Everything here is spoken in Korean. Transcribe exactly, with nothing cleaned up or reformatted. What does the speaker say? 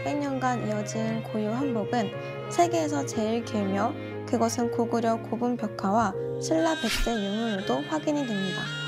사백 년간 이어진 고유 한복은 세계에서 제일 길며 그것은 고구려 고분 벽화와 신라 백제 유물로도 확인이 됩니다.